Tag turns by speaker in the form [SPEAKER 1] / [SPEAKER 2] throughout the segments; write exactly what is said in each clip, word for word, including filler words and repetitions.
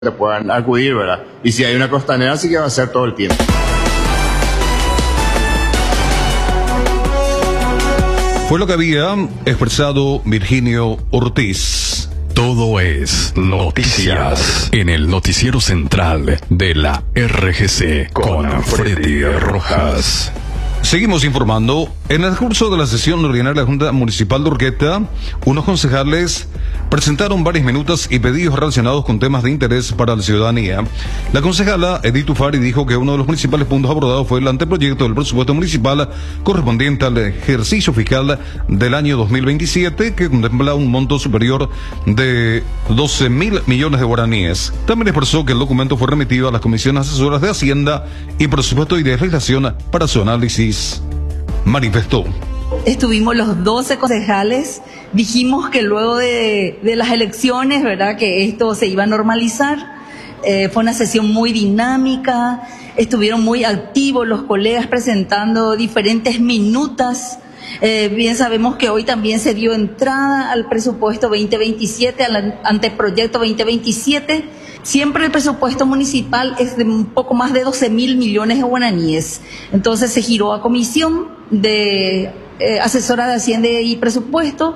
[SPEAKER 1] puedan acudir, ¿verdad? Y si hay una costanera, sí que va a ser todo el tiempo.
[SPEAKER 2] Fue lo que había expresado Virginio Ortiz.
[SPEAKER 3] Todo es noticias en el noticiero central de la R G C con Freddy Rojas.
[SPEAKER 2] Seguimos informando. En el curso de la sesión ordinaria de la Junta Municipal de Urqueta, unos concejales presentaron varias minutas y pedidos relacionados con temas de interés para la ciudadanía. La concejala Edith Tufari dijo que uno de los principales puntos abordados fue el anteproyecto del presupuesto municipal correspondiente al ejercicio fiscal del año dos mil veintisiete, que contempla un monto superior de doce mil millones de guaraníes. También expresó que el documento fue remitido a las comisiones asesoras de Hacienda y Presupuesto y de Legislación para su análisis. Manifestó.
[SPEAKER 4] Estuvimos los doce concejales, dijimos que luego de, de las elecciones, ¿verdad?, que esto se iba a normalizar. Eh, fue una sesión muy dinámica, estuvieron muy activos los colegas presentando diferentes minutas. Eh, bien sabemos que hoy también se dio entrada al presupuesto veinte veintisiete, al anteproyecto veinte veintisiete. Siempre el presupuesto municipal es de un poco más de doce mil millones de guaraníes. Entonces se giró a comisión de eh, asesora de Hacienda y Presupuesto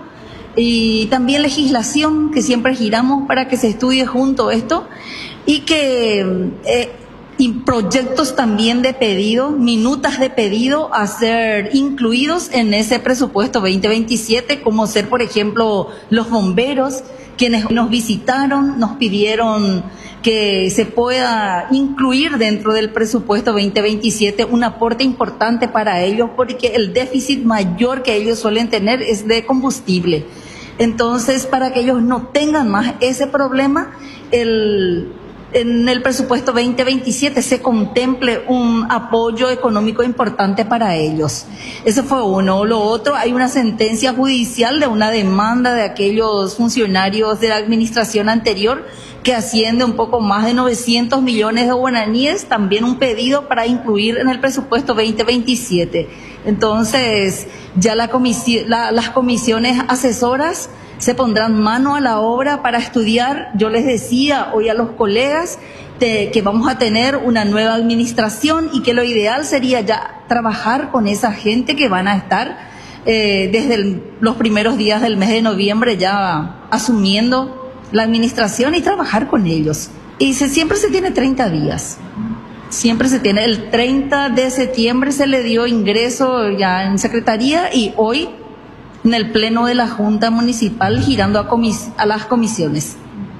[SPEAKER 4] y también legislación, que siempre giramos para que se estudie junto esto y que eh, y proyectos también de pedido, minutas de pedido a ser incluidos en ese presupuesto veinte veintisiete, como ser, por ejemplo, los bomberos, quienes nos visitaron, nos pidieron que se pueda incluir dentro del presupuesto veinte veintisiete un aporte importante para ellos, porque el déficit mayor que ellos suelen tener es de combustible. Entonces, para que ellos no tengan más ese problema, el... en el presupuesto veinte veintisiete se contemple un apoyo económico importante para ellos. Eso fue uno. Lo otro, hay una sentencia judicial de una demanda de aquellos funcionarios de la administración anterior que asciende un poco más de novecientos millones de guaraníes, también un pedido para incluir en el presupuesto veinte veintisiete. Entonces, ya la comisi- la, las comisiones asesoras se pondrán mano a la obra para estudiar. Yo les decía hoy a los colegas de, que vamos a tener una nueva administración y que lo ideal sería ya trabajar con esa gente que van a estar eh, desde el, los primeros días del mes de noviembre ya asumiendo la administración y trabajar con ellos. Y se, siempre se tiene treinta días. Siempre se tiene. El treinta de septiembre se le dio ingreso ya en secretaría y hoy en el pleno de la Junta Municipal girando a, comis- a las comisiones.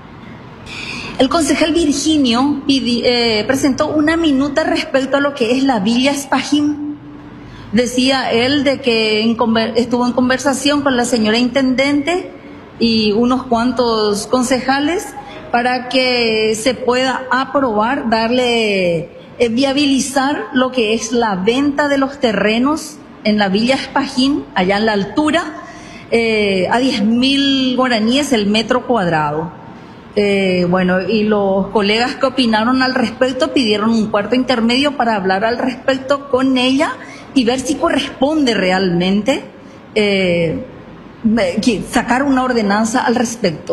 [SPEAKER 4] El concejal Virginio pidi- eh, presentó una minuta respecto a lo que es la Villa Espajín. Decía él de que en conver- estuvo en conversación con la señora intendente y unos cuantos concejales para que se pueda aprobar, darle, eh, viabilizar lo que es la venta de los terrenos en la Villa Espajín, allá en la altura, eh, a diez mil guaraníes el metro cuadrado. Eh, bueno, y los colegas que opinaron al respecto pidieron un cuarto intermedio para hablar al respecto con ella y ver si corresponde realmente eh, sacar una ordenanza al respecto.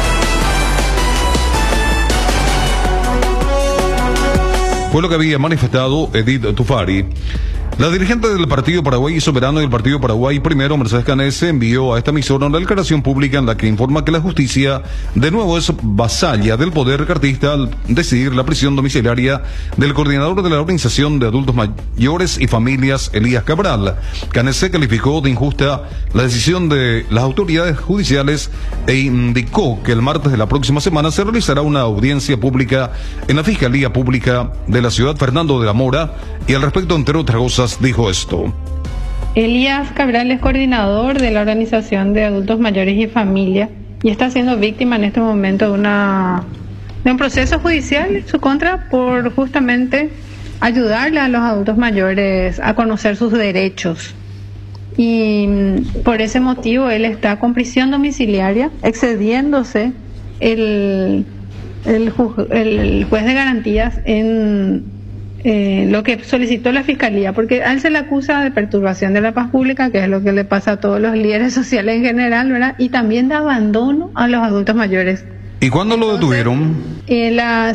[SPEAKER 2] Fue lo que había manifestado Edith Tufari. La dirigente del Partido Paraguay Soberano y del Partido Paraguay Primero, Mercedes Canese, envió a esta emisora una declaración pública en la que informa que la justicia de nuevo es vasalla del poder cartista al decidir la prisión domiciliaria del coordinador de la Organización de Adultos Mayores y Familias, Elías Cabral. Canese calificó de injusta la decisión de las autoridades judiciales e indicó que el martes de la próxima semana se realizará una audiencia pública en la Fiscalía Pública de la ciudad Fernando de la Mora y al respecto, entre otras cosas, dijo esto.
[SPEAKER 5] Elías Cabral es coordinador de la Organización de Adultos Mayores y Familia y está siendo víctima en este momento de, una, de un proceso judicial en su contra por justamente ayudarle a los adultos mayores a conocer sus derechos. Y por ese motivo él está con prisión domiciliaria, excediéndose el, el, ju- el juez de garantías en Eh, lo que solicitó la Fiscalía, porque a él se le acusa de perturbación de la paz pública, que es lo que le pasa a todos los líderes sociales en general, ¿verdad? Y también de abandono a los adultos mayores
[SPEAKER 2] ¿Y cuándo lo detuvieron?
[SPEAKER 5] Eh, la